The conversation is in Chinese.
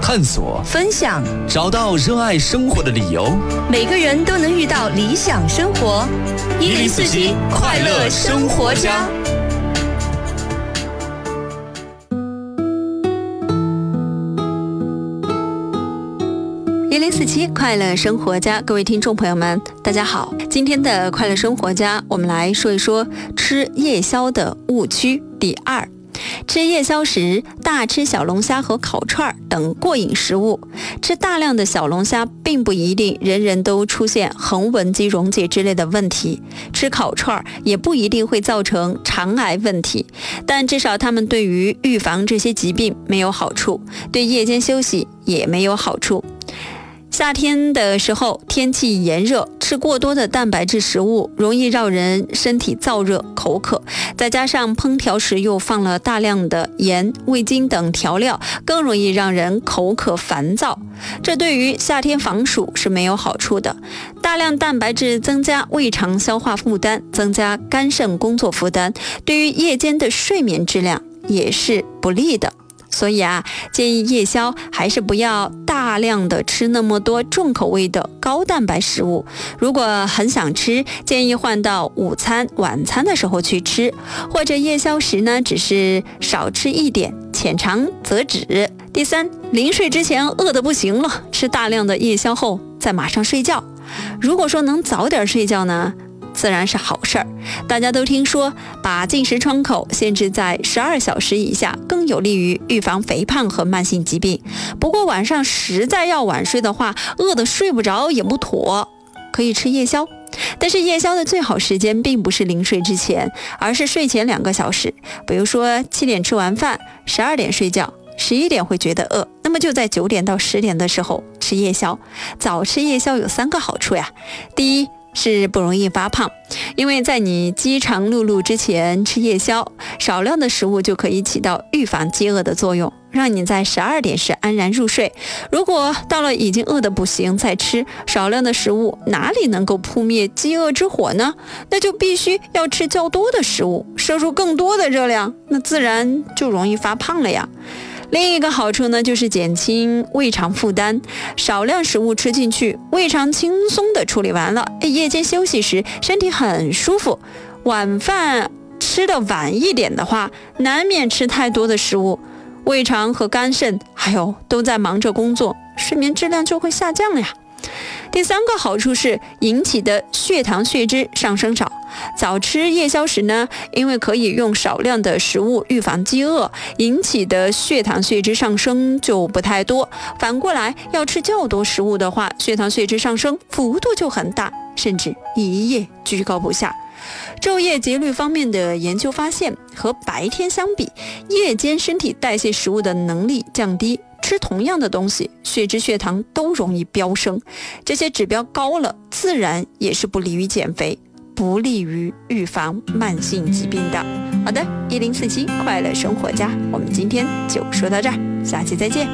探索、 分享， 找到热爱生活的理由。 每个人都能遇到理想生活。1047快乐生活家。1047快乐生活家，各位听众朋友们，大家好。今天的快乐生活家，我们来说一说吃夜宵的误区第2。吃夜宵时，大吃小龙虾和烤串等过瘾食物。吃大量的小龙虾并不一定人人都出现横纹肌溶解之类的问题，吃烤串也不一定会造成肠癌问题，但至少它们对于预防这些疾病没有好处，对夜间休息也没有好处。夏天的时候，天气炎热，吃过多的蛋白质食物容易让人身体燥热、口渴，再加上烹调时又放了大量的盐、味精等调料，更容易让人口渴烦躁。这对于夏天防暑是没有好处的。大量蛋白质增加胃肠消化负担，增加肝肾工作负担，对于夜间的睡眠质量也是不利的。所以建议夜宵还是不要大量的吃那么多重口味的高蛋白食物。如果很想吃，建议换到午餐、晚餐的时候去吃，或者夜宵时呢，只是少吃一点，浅尝辄止。第3，临睡之前饿得不行了，吃大量的夜宵后再马上睡觉。如果说能早点睡觉呢，自然是好事儿。大家都听说把进食窗口限制在12小时以下，更有利于预防肥胖和慢性疾病。不过晚上实在要晚睡的话，饿得睡不着也不妥，可以吃夜宵。但是夜宵的最好时间并不是临睡之前，而是睡前2个小时。比如说7点吃完饭，12点睡觉，11点会觉得饿，那么就在9点到10点的时候吃夜宵。早吃夜宵有3个好处呀。第一是不容易发胖，因为在你饥肠辘辘之前吃夜宵，少量的食物就可以起到预防饥饿的作用，让你在12点时安然入睡。如果到了已经饿得不行再吃少量的食物，哪里能够扑灭饥饿之火呢？那就必须要吃较多的食物，摄入更多的热量，那自然就容易发胖了呀。另一个好处呢，就是减轻胃肠负担，少量食物吃进去，胃肠轻松的处理完了，夜间休息时身体很舒服。晚饭吃的晚一点的话，难免吃太多的食物，胃肠和肝肾还有都在忙着工作，睡眠质量就会下降了呀。第3个好处是引起的血糖血脂上升少。早吃夜宵时呢，因为可以用少量的食物预防饥饿，引起的血糖血脂上升就不太多。反过来，要吃较多食物的话，血糖血脂上升幅度就很大，甚至一夜居高不下。昼夜节律方面的研究发现，和白天相比，夜间身体代谢食物的能力降低，吃同样的东西，血脂血糖都容易飙升。这些指标高了，自然也是不利于减肥，不利于预防慢性疾病的。好的，1047快乐生活家，我们今天就说到这儿，下期再见。